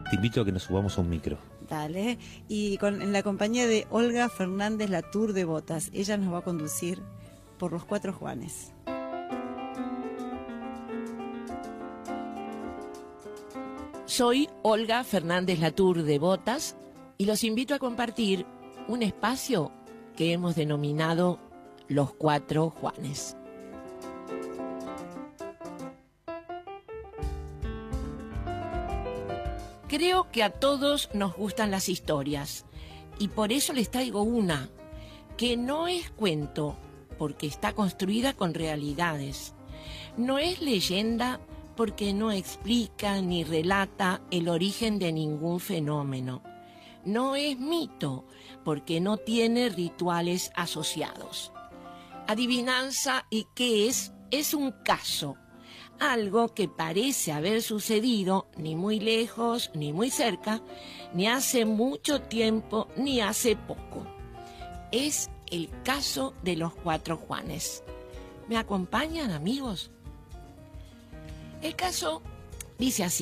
te invito a que nos subamos a un micro. Dale, y en la compañía de Olga Fernández Latour de Botas. Ella nos va a conducir por los 4 Juanes. Soy Olga Fernández Latour de Botas y los invito a compartir un espacio que hemos denominado Los 4 Juanes. Creo que a todos nos gustan las historias y por eso les traigo una que no es cuento porque está construida con realidades. No es leyenda porque no explica ni relata el origen de ningún fenómeno. No es mito porque no tiene rituales asociados. Adivinanza, ¿y qué es? Es un caso. Algo que parece haber sucedido ni muy lejos, ni muy cerca, ni hace mucho tiempo, ni hace poco. Es el caso de los 4 Juanes. ¿Me acompañan, amigos? El caso dice así.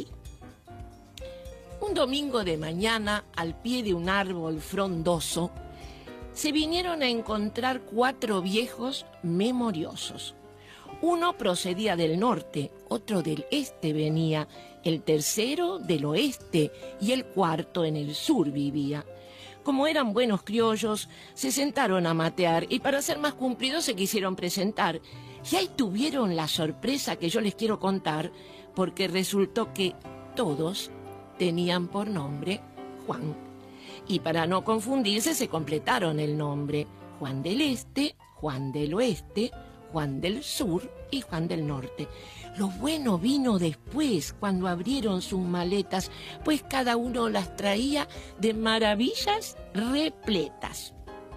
Un domingo de mañana, al pie de un árbol frondoso, se vinieron a encontrar 4 viejos memoriosos. Uno procedía del norte, otro del este venía, el tercero del oeste y el cuarto en el sur vivía. Como eran buenos criollos, se sentaron a matear y para ser más cumplidos se quisieron presentar. Y ahí tuvieron la sorpresa que yo les quiero contar, porque resultó que todos tenían por nombre Juan. Y para no confundirse se completaron el nombre: Juan del Este, Juan del Oeste, Juan del Sur y Juan del Norte. Lo bueno vino después, cuando abrieron sus maletas, pues cada uno las traía de maravillas repletas.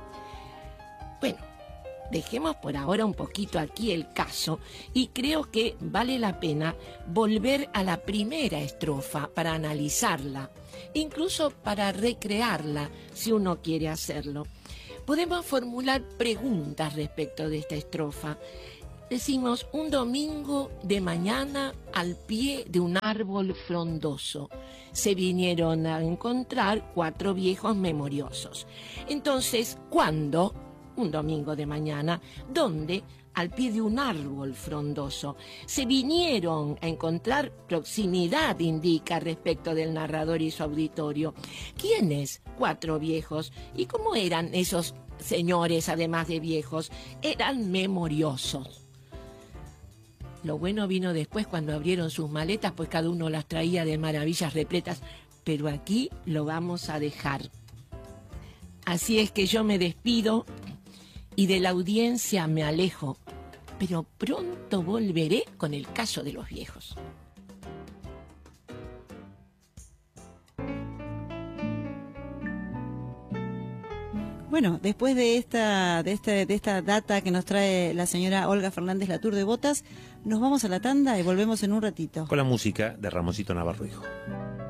Bueno, dejemos por ahora un poquito aquí el caso y creo que vale la pena volver a la primera estrofa para analizarla, incluso para recrearla si uno quiere hacerlo. Podemos formular preguntas respecto de esta estrofa. Decimos, un domingo de mañana al pie de un árbol frondoso se vinieron a encontrar 4 viejos memoriosos. Entonces, ¿cuándo? Un domingo de mañana. ¿Dónde? Al pie de un árbol frondoso. Se vinieron a encontrar, proximidad indica respecto del narrador y su auditorio. ¿Quiénes? 4 viejos. ¿Y cómo eran esos señores, además de viejos? Eran memoriosos. Lo bueno vino después cuando abrieron sus maletas, pues cada uno las traía de maravillas repletas, pero aquí lo vamos a dejar. Así es que yo me despido y de la audiencia me alejo, pero pronto volveré con el caso de los viejos. Bueno, después de esta data que nos trae la señora Olga Fernández Latour de Botas, nos vamos a la tanda y volvemos en un ratito. Con la música de Ramoncito Navarro Hijo.